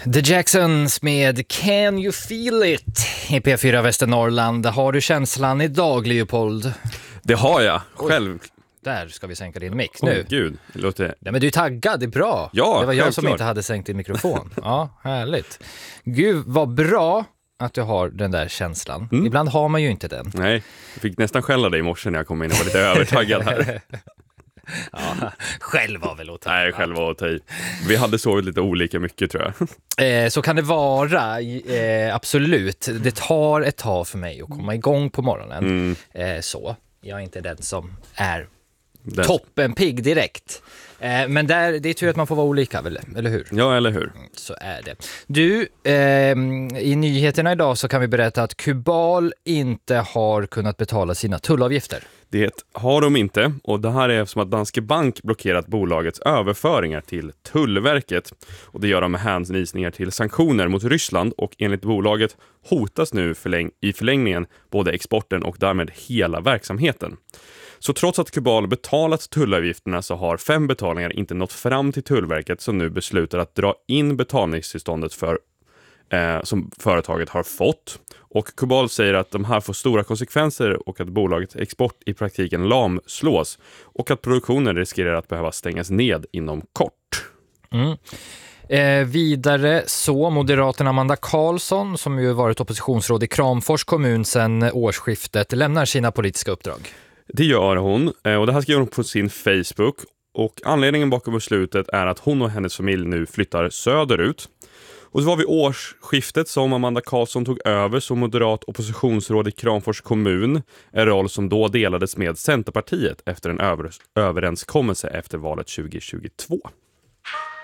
The Jacksons med Can You Feel It i P4 Västernorrland. Har du känslan idag, Leopold? Det har jag, själv. Där ska vi sänka din mick nu. Gud, det låter... Nej, men du är taggad, det är bra. Ja, det var jag självklart. som inte hade sänkt din mikrofon. Ja, härligt. Gud, vad bra att du har den där känslan. Ibland har man ju inte den. Nej, jag fick nästan skälla dig i morse när jag kom in och var lite övertaggad här. Ja, själv var väl att ta. Nej, själv var att ta i. Vi hade sovit lite olika mycket, tror jag. Så kan det vara, absolut. Det tar ett tag för mig att komma igång på morgonen. Så, jag är inte den som är toppen pigg direkt. Men det är tur att man får vara olika, eller hur? Ja, eller hur? Så är det. Du, i nyheterna idag så kan vi berätta att Kubal inte har kunnat betala sina tullavgifter. Det har de inte, och det här är eftersom att Danske Bank blockerat bolagets överföringar till Tullverket. Och det gör de med hänvisningar till sanktioner mot Ryssland, och enligt bolaget hotas nu i förlängningen både exporten och därmed hela verksamheten. Så trots att Kubal betalat tullavgifterna så har 5 betalningar inte nått fram till Tullverket, som nu beslutar att dra in betalningstillståndet som företaget har fått. Och Kubal säger att de här får stora konsekvenser och att bolagets export i praktiken lamslås och att produktionen riskerar att behöva stängas ned inom kort. Vidare så Moderaterna Amanda Karlsson, som ju varit oppositionsråd i Kramfors kommun sedan årsskiftet, lämnar sina politiska uppdrag. Det gör hon, och det här skriver hon på sin Facebook, och anledningen bakom beslutet är att hon och hennes familj nu flyttar söderut. Och så var vid årsskiftet som Amanda Karlsson tog över som moderat oppositionsråd i Kramfors kommun, en roll som då delades med Centerpartiet efter en överenskommelse efter valet 2022.